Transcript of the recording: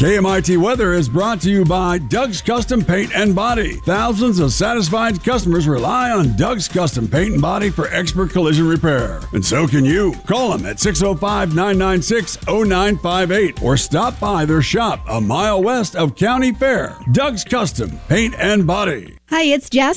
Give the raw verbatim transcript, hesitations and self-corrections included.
K M I T Weather is brought to you by Doug's Custom Paint and Body. Thousands of satisfied customers rely on Doug's Custom Paint and Body for expert collision repair. And so can you. Call them at six oh five, nine nine six, oh nine five eight or stop by their shop a mile west of County Fair. Doug's Custom Paint and Body. Hi, it's Jess.